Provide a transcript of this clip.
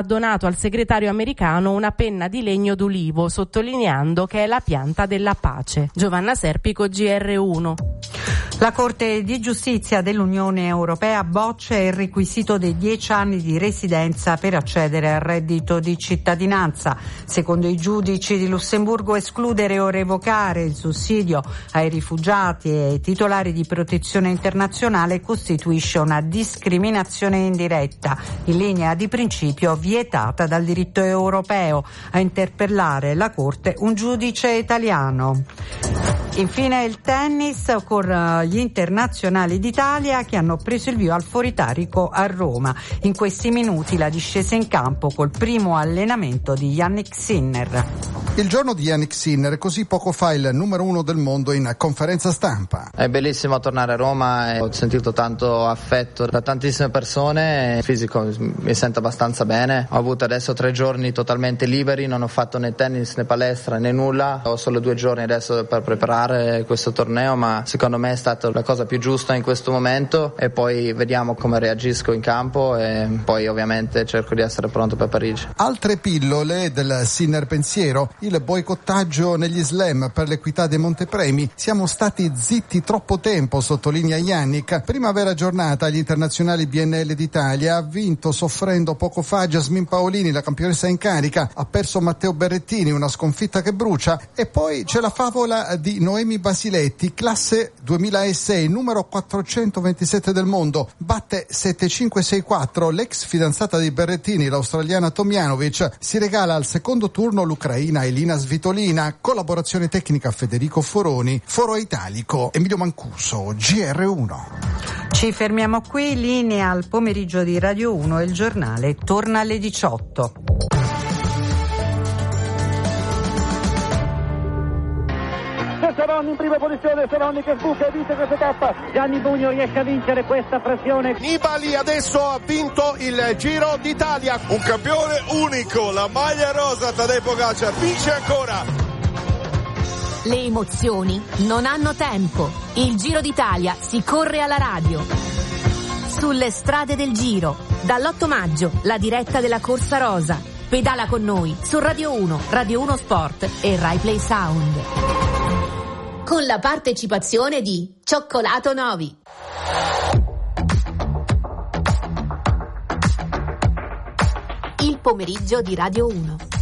donato al segretario americano una penna di legno d'ulivo, sottolineando che è la pianta della pace. Giovanna Serpico, GR1. La Corte di Giustizia dell'Unione Europea boccia il requisito dei 10 anni di residenza per accedere al reddito di cittadinanza. Secondo i giudici di Lussemburgo, escludere o revocare il sussidio ai rifugiati e ai titolari di protezione internazionale costituisce una discriminazione indiretta, in linea di principio vietata dal diritto europeo. A interpellare la Corte un giudice italiano. Infine il tennis con gli internazionali d'Italia che hanno preso il via al Foro Italico a Roma. In questi minuti la discesa in campo col primo allenamento di Jannik Sinner. Il giorno di Jannik Sinner, così poco fa il numero 1 del mondo in conferenza stampa. È bellissimo tornare a Roma e ho sentito tanto affetto da tantissime persone, il fisico mi sento abbastanza bene, ho avuto adesso 3 giorni totalmente liberi, non ho fatto né tennis né palestra né nulla, ho solo 2 giorni adesso per preparare questo torneo, ma secondo me è stata la cosa più giusta in questo momento e poi vediamo come reagisco in campo e poi ovviamente cerco di essere pronto per Parigi. Altre pillole del Sinner pensiero, il boicottaggio negli slam per l'equità dei montepremi. Siamo stati zitti troppo tempo, sottolinea Jannik. Primavera giornata agli internazionali BNL d'Italia, ha vinto soffrendo poco fa Jasmine Paolini, la campionessa in carica, ha perso Matteo Berrettini, una sconfitta che brucia, e poi c'è la favola di Noemi Basiletti, classe 2006, numero 427 del mondo, batte 7564 l'ex fidanzata di Berrettini, l'australiana Tomjanovic, si regala al secondo turno l'ucraina Elina Svitolina, collaborazione tecnica Federico Foroni, Foro Italico Emilio Mancuso, GR1. Ci fermiamo qui, linea al pomeriggio di Radio 1 e il giornale torna alle 18. Saronni in prima posizione, Saronni che sbuca e vince questa tappa. Gianni Bugno riesce a vincere questa frazione. Nibali adesso ha vinto il Giro d'Italia. Un campione unico, la maglia rosa. Tadej Pogačar vince ancora. Le emozioni non hanno tempo. Il Giro d'Italia si corre alla radio. Sulle strade del Giro, dall'8 maggio, la diretta della Corsa Rosa. Pedala con noi su Radio 1, Radio 1 Sport e Rai Play Sound. Con la partecipazione di Cioccolato Novi. Il pomeriggio di Radio 1.